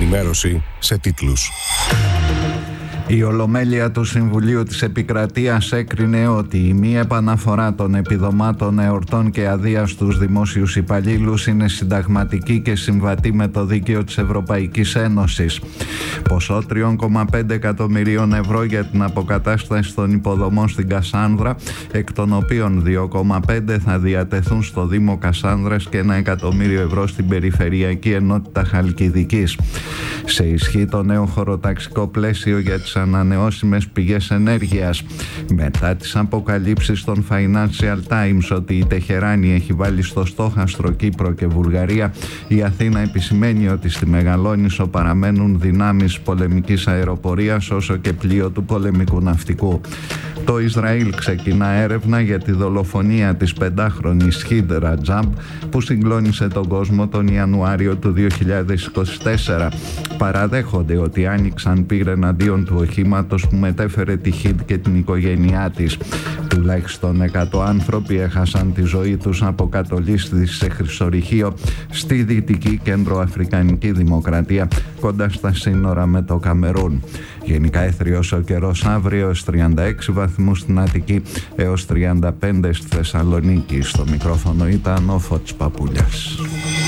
ενημέρωση σε τίτλους. Η Ολομέλεια του Συμβουλίου της Επικρατείας έκρινε ότι η μη επαναφορά των επιδομάτων εορτών και αδείας στους δημόσιους υπαλλήλους είναι συνταγματική και συμβατή με το δίκαιο της Ευρωπαϊκής Ένωσης. Ποσό 3,5 εκατομμυρίων ευρώ για την αποκατάσταση των υποδομών στην Κασάνδρα, εκ των οποίων 2,5 θα διατεθούν στο Δήμο Κασάνδρας και 1 εκατομμύριο ευρώ στην Περιφερειακή Ενότητα Χαλκιδικής. Σε ισχύ το νέο χωροταξικό πλαίσιο για τις ανανεώσιμες πηγές ενέργειας. Μετά τις αποκαλύψεις των Financial Times ότι η Τεχεράνη έχει βάλει στο στόχαστρο Κύπρο και Βουλγαρία, η Αθήνα επισημαίνει ότι στη Μεγαλόνισσο παραμένουν δυνάμεις πολεμικής αεροπορίας όσο και πλοίο του πολεμικού ναυτικού. Το Ισραήλ ξεκινά έρευνα για τη δολοφονία της 5χρονης Χιντ Ρατζάμπ που συγκλώνησε τον κόσμο τον Ιανουάριο του 2024. Παραδέχονται ότι άνοιξαν πυρ εναντίον του οχήματος που μετέφερε τη Χιντ και την οικογένειά της. Τουλάχιστον 100 άνθρωποι έχασαν τη ζωή τους από κατολίσθηση σε χρυσορυχείο στη Δυτική Κεντροαφρικανική Δημοκρατία κοντά στα σύνορα με το Καμερούν. Γενικά έθριος ο καιρός αύριο έως 36 βαθμούς στην Αττική έως 35 στη Θεσσαλονίκη. Στο μικρόφωνο ήταν ο Φώτης Παπούλιας.